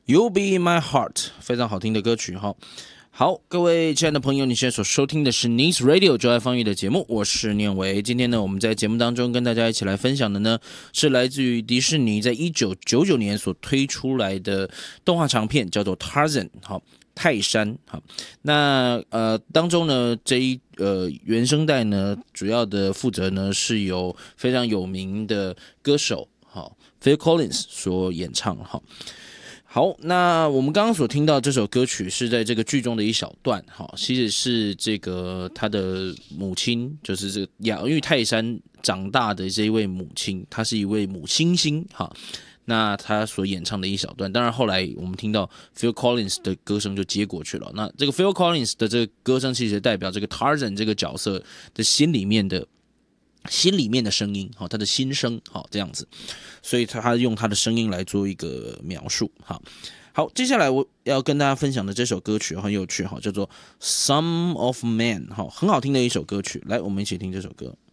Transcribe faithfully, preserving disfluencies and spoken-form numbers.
You'll Be in My Heart， 非常好听的歌曲哈。好，各位亲爱的朋友，你现在所收听的是 Nice Radio 就爱放映的节目，我是念维。今天呢，我们在节目当中跟大家一起来分享的呢，是来自于迪士尼在一九九九年所推出来的动画长片，叫做 Tarzan。好。泰山，好，那呃当中呢，这一呃原声带呢，主要的负责呢是由非常有名的歌手，好 Phil Collins 所演唱，好。好，那我们刚刚所听到这首歌曲是在这个剧中的一小段，哈，其实是这个他的母亲，就是这个养育泰山长大的这一位母亲，她是一位母猩猩，哈。那他所演唱的一小段，当然后来我们听到 Phil Collins 的歌声就接过去了。那这个 Phil Collins 的这个歌声其实代表这个 Tarzan 这个角色的心里面的心里面的声音，他的心声，这样子，所以他用他的声音来做一个描述。好，接下来我要跟大家分享的这首歌曲很有趣，叫做 Some of Man， 很好听的一首歌曲。来，我们一起听这首歌。